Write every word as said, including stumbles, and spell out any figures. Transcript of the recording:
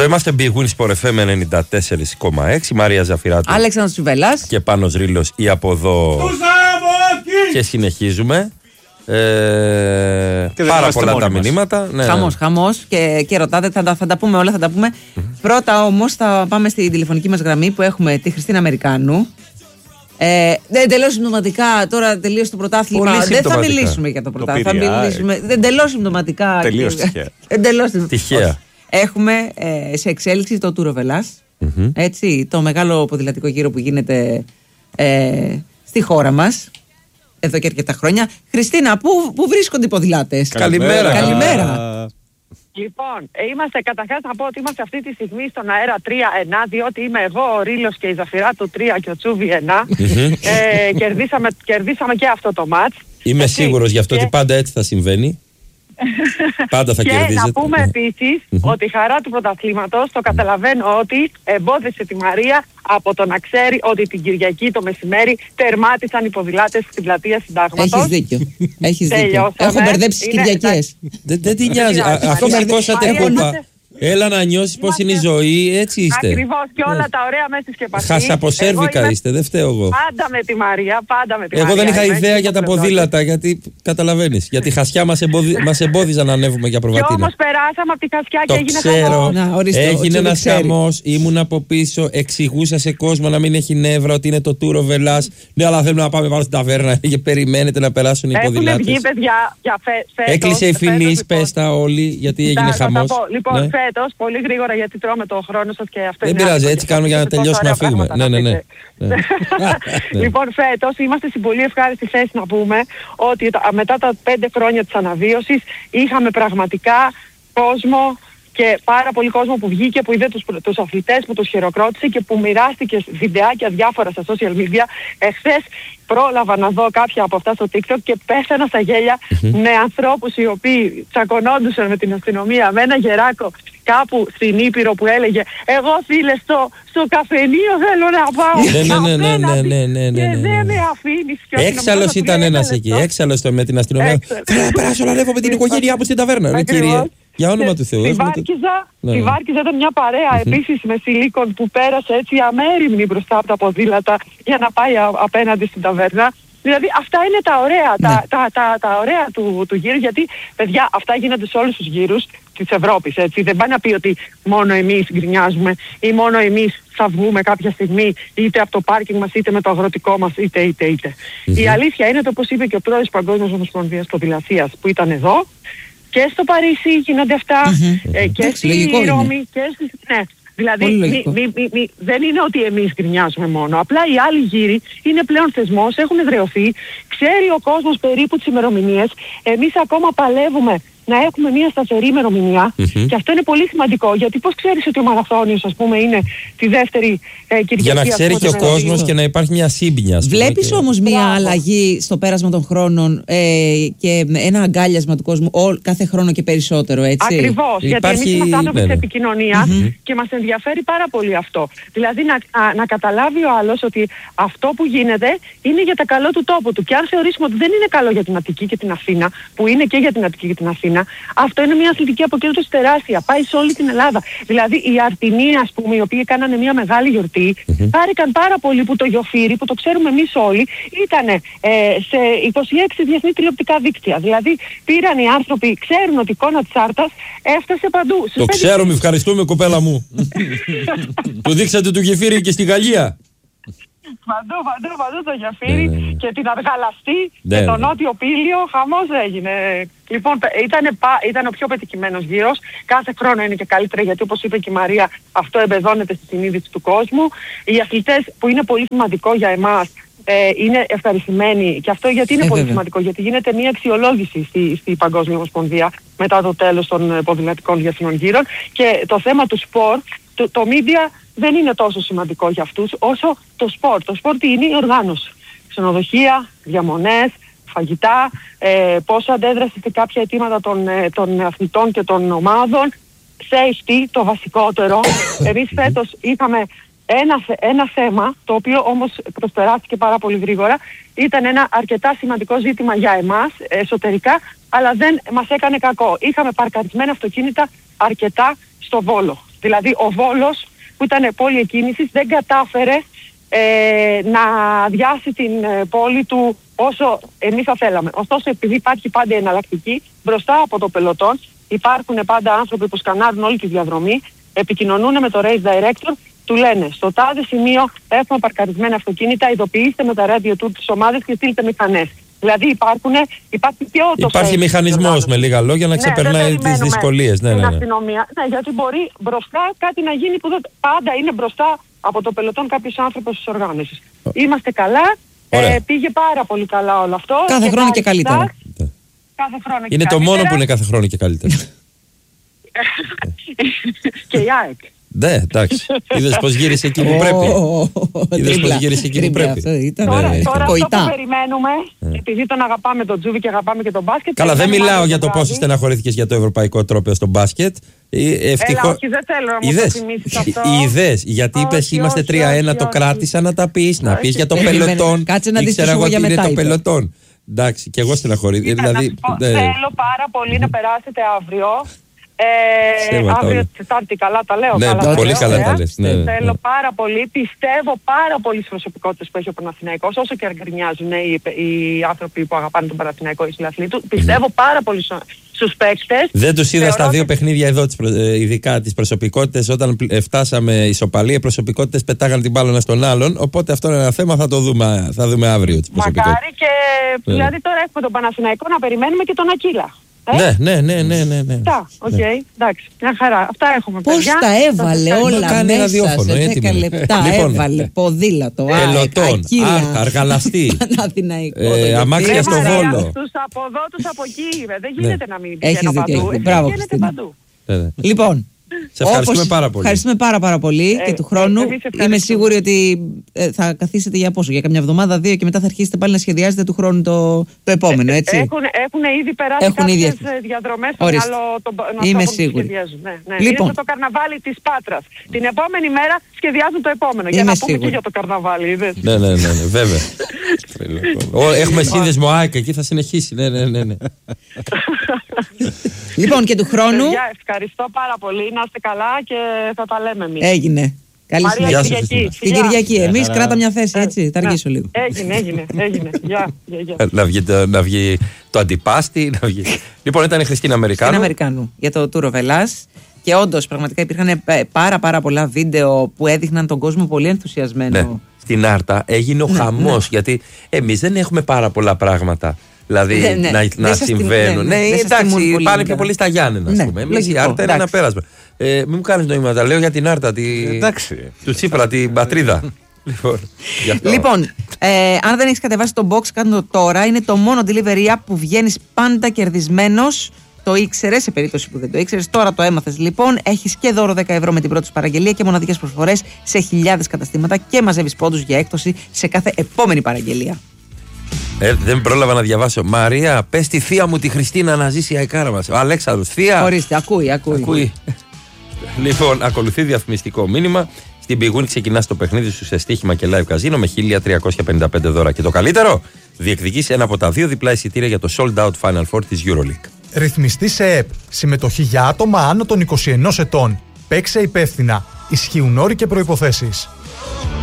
είμαστε Big Win Sport εφ εμ ενενήντα τέσσερα κόμμα έξι. Μαρία Ζαφυράτου, Αλέξανδρος Τσουβέλλας και Πάνος Ρήλος ή από εδώ. Και συνεχίζουμε. Ε, και πάρα πολλά τα μηνύματα. Ναι. Χαμός, χαμός και, και ρωτάτε, θα τα, θα τα πούμε όλα, θα τα πούμε. Mm-hmm. Πρώτα όμως θα πάμε στην τηλεφωνική μας γραμμή που έχουμε τη Χριστίνα Αμερικάνου. Ε, εντελώς συμπτωματικά, τώρα τελείωσε το πρωτάθλημα. Δεν θα μιλήσουμε για το πρωτάθλημα. Θα μιλήσουμε εντελώς συμπτωματικά. Τελείως τυχαία. Εντελώς τυχαία. Έχουμε ε, σε εξέλιξη το Tour of Hellas. Mm-hmm. Έτσι, το μεγάλο ποδηλατικό γύρο που γίνεται ε, στη χώρα μας εδώ και αρκετά χρόνια. Χριστίνα, πού, πού βρίσκονται οι ποδηλάτες? Καλημέρα. Καλημέρα. Λοιπόν, είμαστε καταρχάς να πω ότι είμαστε αυτή τη στιγμή στον αέρα τρία εννιά, διότι είμαι εγώ, ο Ρήλος και η Ζαφυράτου τρία και ο Τσούβι εννιά. ε, κερδίσαμε, κερδίσαμε και αυτό το μάτς. Είμαι έτσι, σίγουρος γι' αυτό και... ότι πάντα έτσι θα συμβαίνει. Πάντα θα και κερδίζετε. Και να πούμε επίσης mm-hmm. ότι η χαρά του πρωταθλήματος το καταλαβαίνω ότι εμπόδισε τη Μαρία από το να ξέρει ότι την Κυριακή το μεσημέρι τερμάτισαν οι ποδηλάτες στην πλατεία Συντάγματος. Έχεις δίκιο. Έχεις δίκιο. Έχω μπερδέψει τις Κυριακές. Δεν την νοιάζει. Αφού σηκώσατε κούπα. Έλα να νιώσεις πώς είναι η ζωή, έτσι είστε. Ακριβώς, και όλα τα ωραία μέσα στη σκεπαστή. Χασαποσέρβικα είστε, δεν φταίω εγώ. Πάντα με τη Μαρία, πάντα με τη εγώ Μαρία. Εγώ δεν είχα ιδέα για τα ποδήλατα, γιατί καταλαβαίνεις. Γιατί χασιά μας, εμποδι... μας εμπόδιζαν να ανέβουμε για προβατίνα. Και όμως περάσαμε από τη χασιά και το έγινε ξέρω. χαμός. Να, ορίστε, έγινε ένας χαμός, ήμουν από πίσω, εξηγούσα σε κόσμο να μην έχει νεύρα ότι είναι το Tour of Hellas. Ναι, αλλά θέλουμε να πάμε πάνω στην ταβέρνα και περιμένετε να περάσουν οι ποδηλάτες. Έχουν βγει παιδιά για φέτος. Έκλεισε η Φινής, πες τα όλοι, γιατί έγινε χαμός. Λοιπόν, φέτος, πολύ γρήγορα. Γιατί τρώμε το χρόνο σας και αυτό. Δεν πειράζει, έτσι κάνουμε για να τελειώσουμε να φύγουμε. Ναι, ναι, ναι. Λοιπόν, φέτος είμαστε στην πολύ ευχάριστη θέση να πούμε ότι μετά τα πέντε χρόνια της αναβίωσης είχαμε πραγματικά κόσμο και πάρα πολύ κόσμο που βγήκε, που είδε τους, τους αθλητές, που τους χειροκρότησε και που μοιράστηκε βιντεάκια διάφορα στα social media. Εχθές πρόλαβα να δω κάποια από αυτά στο TikTok και πέθανα στα γέλια mm-hmm. με ανθρώπους οι οποίοι τσακωνόντουσαν με την αστυνομία, με ένα γεράκο κάπου στην Ήπειρο που έλεγε «Εγώ φίλε στο, στο καφενείο θέλω να πάω ναι, ναι, ναι, ναι, ναι, ναι, και δεν με αφήνεις». Έξαλλος ήταν ένας εκεί, έξαλλος με την αστυνομία. Θέλω να περάσω να ανέβω με την οικογένειά μου στην ταβέρνα. Κυρία, για όνομα του Θεού. Η Βάρκιζα, η Βάρκιζα ήταν μια παρέα mm-hmm. επίσης με σιλίκον που πέρασε έτσι αμέριμνη μπροστά από τα ποδήλατα για να πάει α, απέναντι στην ταβέρνα. Δηλαδή αυτά είναι τα ωραία, ναι. τα, τα, τα, τα ωραία του, του γύρου, γιατί παιδιά αυτά γίνονται σε όλους τους γύρους της Ευρώπης, έτσι. Δεν πάει να πει ότι μόνο εμείς γκρινιάζουμε ή μόνο εμείς θα βγούμε κάποια στιγμή είτε από το πάρκινγκ μας είτε με το αγροτικό μας είτε είτε είτε. Mm-hmm. Η αλήθεια είναι το όπως είπε και ο πρόεδρος Παγκόσμιας Ομοσπονδίας Ποδηλασίας που ήταν εδώ, και στο Παρίσι γίνονται αυτά mm-hmm. ε, και στη Ρώμη και στη... Ναι. Δηλαδή μη, μη, μη, μη, δεν είναι ότι εμείς γκρινιάζουμε μόνο. Απλά οι άλλοι γύροι είναι πλέον θεσμός, έχουν εδραιωθεί, ξέρει ο κόσμος περίπου τις ημερομηνίες. Εμείς ακόμα παλεύουμε να έχουμε μια σταθερή ημερομηνία mm-hmm. και αυτό είναι πολύ σημαντικό, γιατί πώς ξέρεις ότι ο μαραθώνιος ας πούμε είναι τη δεύτερη ε, Κυριακή? Για να ξέρει και ο κόσμος και να υπάρχει μια σύμπνοια. Βλέπεις και... όμως μια Μπράβο. αλλαγή στο πέρασμα των χρόνων ε, και ένα αγκάλιασμα του κόσμου ό, κάθε χρόνο και περισσότερο, έτσι? Ακριβώς, υπάρχει... γιατί εμείς είμαστε άνθρωποι ναι, ναι. της επικοινωνίας mm-hmm. και μας ενδιαφέρει πάρα πολύ αυτό. Δηλαδή να, α, να καταλάβει ο άλλος ότι αυτό που γίνεται είναι για τα καλό του τόπου του, και αν θεωρήσουμε ότι δεν είναι καλό για την Αττική και την Αθήνα, που είναι και για την Αττική και την Αθήνα, αυτό είναι μια αθλητική αποκέντρωση τεράστια. Πάει σε όλη την Ελλάδα. Δηλαδή οι Αρτινοί, ας πούμε, οι οποίοι κάνανε μια μεγάλη γιορτή, mm-hmm. χάρηκαν πάρα πολύ που το Γιοφύρι, που το ξέρουμε εμείς όλοι, ήταν ε, σε είκοσι έξι διεθνή τηλεοπτικά δίκτυα. Δηλαδή πήραν οι άνθρωποι, ξέρουν ότι η εικόνα της Άρτας έφτασε παντού. Το ξέρουμε, ευχαριστούμε κοπέλα μου. Το δείξατε το Γεφύρι και στη Γαλλία. Παντού, παντού, παντού το Γεφύρι ναι, ναι, ναι. και την Αργαλαστή ναι, και τον ναι. Νότιο Πήλιο, χαμός έγινε. Λοιπόν, ήταν, ήταν ο πιο πετυχημένος γύρος. Κάθε χρόνο είναι και καλύτερα, γιατί όπως είπε και η Μαρία, αυτό εμπεδώνεται στη συνείδηση του κόσμου. Οι αθλητές, που είναι πολύ σημαντικό για εμάς, ε, είναι ευχαριστημένοι. Και αυτό γιατί είναι ε, πολύ βέβαια. σημαντικό, γιατί γίνεται μια αξιολόγηση στη, στη Παγκόσμια Ομοσπονδία μετά το τέλος των ποδηλατικών διεθνών γύρων. Και το θέμα του σπορ, το, το media δεν είναι τόσο σημαντικό για αυτούς όσο το σπορ. Το σπορ τι είναι? Η οργάνωση. Ξενοδοχεία, διαμονές, φαγητά, ε, πώς αντέδρασε σε κάποια αιτήματα των, ε, των αθλητών και των ομάδων, safety, το βασικότερο. Εμείς φέτος είχαμε ένα, ένα θέμα, το οποίο όμως προσπεράστηκε πάρα πολύ γρήγορα. Ήταν ένα αρκετά σημαντικό ζήτημα για εμάς εσωτερικά, αλλά δεν μας έκανε κακό. Είχαμε παρκαρισμένα αυτοκίνητα αρκετά στο Βόλο. Δηλαδή ο Βόλος που ήταν πόλη εκκίνησης δεν κατάφερε ε, να αδειάσει την ε, πόλη του όσο εμείς θα θέλαμε. Ωστόσο, επειδή υπάρχει πάντα εναλλακτική, μπροστά από το πελωτόν υπάρχουν πάντα άνθρωποι που σκανάρουν όλη τη διαδρομή, επικοινωνούν με το race director, του λένε στο τάδε σημείο έχουμε παρκαρισμένα αυτοκίνητα, ειδοποιήστε με τα radio του τις ομάδες και στείλτε μηχανές. Δηλαδή υπάρχουν, υπάρχει και ο Υπάρχει μηχανισμός με λίγα λόγια να ξεπερνάει ναι, τις δυσκολίες. Ναι, ναι, ναι. Αστυνομία. Ναι, γιατί μπορεί μπροστά κάτι να γίνει που δεν, πάντα είναι μπροστά από το πελωτόν κάποιος άνθρωπος της οργάνωσης. Oh. Είμαστε καλά, ε, πήγε πάρα πολύ καλά όλο αυτό. Κάθε χρόνο και καλύτερα. Κάθε χρόνο είναι και το μόνο που είναι κάθε χρόνο και καλύτερα. Και η ΑΕΚ. Ναι, εντάξει. Είδες πως γύρισε εκεί που πρέπει. Είδες πως γύρισε εκεί που πρέπει. Τώρα αυτό που περιμένουμε, επειδή τον αγαπάμε τον Τζούβι και αγαπάμε και τον μπάσκετ. Καλά, δεν μιλάω για το πόσο στεναχωρήθηκες για το ευρωπαϊκό τρόπαιο στο μπάσκετ. Ευτυχώς. Όχι, δεν θέλω να μου το θυμίσεις αυτό. Είδες, γιατί είπες είμαστε τρία ένα, το κράτησα να τα πεις, να πεις για το πελωτόν. Κάτσε να δεις εγώ για μετά. Εντάξει, και εγώ στεναχωρήθηκα. Θέλω πάρα πολύ να περάσετε αύριο. Ε, αύριο Τετάρτη, καλά τα λέω. Ναι, καλά, πολύ λέω, καλά ε. τα λες. Ναι, θέλω ναι. πάρα πολύ, πιστεύω πάρα πολύ στις προσωπικότητες που έχει ο Παναθηναϊκός, όσο και γκρινιάζουν οι, οι άνθρωποι που αγαπάνε τον Παναθηναϊκό, οι συναθλοί του. Πιστεύω πάρα πολύ στους παίκτες. Δεν τους είδα στα δύο ότι... παιχνίδια εδώ, ειδικά τις προσωπικότητες. Όταν φτάσαμε ισοπαλία, οι προσωπικότητες πετάγαν την μπάλα στον άλλον. Οπότε αυτό είναι ένα θέμα, θα το δούμε, θα δούμε αύριο τις προσωπικότητες. Μακάρι και ναι. Δηλαδή τώρα έχουμε τον Παναθηναϊκό να περιμένουμε και τον Ακύλα. Ε? Ναι, ναι, ναι, ναι, ναι, ναι. Αυτά, οκ, okay, ναι. Εντάξει, μια χαρά. Αυτά έχουμε. Πώς παιδιά. Τα έβαλε θα όλα μέσα ραδιόφωνο, σε δέκα λεπτά, λοιπόν, έβαλε ποδήλατο, πελωτόν, Άρτα, Αργαλαστή, ε, αμάξια στο Βόλο. Τους από εδώ, τους από εκεί, δεν γίνεται να μην πηγαίνω παντού. Μπράβο, γίνεται παντού. Λοιπόν, σε ευχαριστούμε όπως πάρα πολύ. Ευχαριστούμε πάρα, πάρα πολύ ε, και του χρόνου. Ε, είμαι σίγουρη ότι ε, θα καθίσετε για πόσο, για καμιά εβδομάδα, δύο και μετά θα αρχίσετε πάλι να σχεδιάζετε του χρόνου το, το επόμενο, έτσι. Έχουν, έχουν ήδη περάσει έχουν κάποιες ήδη... διαδρομές στο μυαλό των Είμαι σίγουρη. Ναι, ναι. Λοιπόν. Είναι το καρναβάλι της Πάτρας. Την επόμενη μέρα σχεδιάζουν το επόμενο. Είμαι για να σίγουρη. πούμε και για το καρναβάλι. Είδες. Ναι, ναι, ναι, ναι, βέβαια. Έχουμε σύνδεσμο ΑΕΚ εκεί, θα συνεχίσει. Ναι, ναι, ναι, ναι. Λοιπόν, και του χρόνου. Ευχαριστώ πάρα πολύ. Να είστε καλά και θα τα λέμε εμείς. Έγινε. Καλή συνέχεια. Κυριακή. Την Κυριακή. Εμείς κράτα μια θέση, έτσι. Θα αργήσω λίγο. Έγινε, έγινε. έγινε. Γεια, γεια, γεια. Να, βγει το, να βγει το αντιπάστη. Να βγει... Λοιπόν, ήταν η Χριστίνα Αμερικάνου. Χριστίνα Αμερικάνου για το Tour of Hellas. Και όντως, πραγματικά υπήρχαν πάρα, πάρα πολλά βίντεο που έδειχναν τον κόσμο πολύ ενθουσιασμένο. Ναι. Στην Άρτα έγινε ο ναι, χαμός. Ναι. Γιατί εμείς δεν έχουμε πάρα πολλά πράγματα. Δηλαδή ναι, ναι. να, να συμβαίνουν. Ναι, ναι, ναι εντάξει, πάνε πιο πολύ στα Γιάννενα, ας ναι, πούμε. Εμείς η Άρτα είναι ένα πέρασμα. Ε, μην μου κάνεις νοήματα, λέω για την Άρτα, τη... του Τσίπρα, την πατρίδα. Λοιπόν, λοιπόν ε, αν δεν έχεις κατεβάσει το box, κάνε το τώρα. Είναι το μόνο delivery app που βγαίνεις πάντα κερδισμένος. Το ήξερες, σε περίπτωση που δεν το ήξερες, τώρα το έμαθες λοιπόν. Έχεις και δώρο δέκα ευρώ με την πρώτη σου παραγγελία και μοναδικές προσφορές σε χιλιάδες καταστήματα και μαζεύεις πόντους για έκπτωση σε κάθε επόμενη παραγγελία. Ε, δεν πρόλαβα να διαβάσω. Μαρία, πες τη θεία μου τη Χριστίνα να ζήσει η αεκάρα μας. Ο Αλέξανδρος, θεία. Ορίστε, ακούει, ακούει. ακούει. Λοιπόν, ακολουθεί διαφημιστικό μήνυμα. Στην Πηγούνη ξεκινάς το παιχνίδι σου σε στοίχημα και live καζίνο με χίλια τριακόσια πενήντα πέντε δώρα. Και το καλύτερο, διεκδικείς ένα από τα δύο διπλά εισιτήρια για το sold out Final Four της EuroLeague. Ρυθμιστή σε ΕΠ. Συμμετοχή για άτομα άνω των είκοσι ενός ετών. Παίξε υπεύθυνα. Ισχύουν όροι και προϋποθέσεις.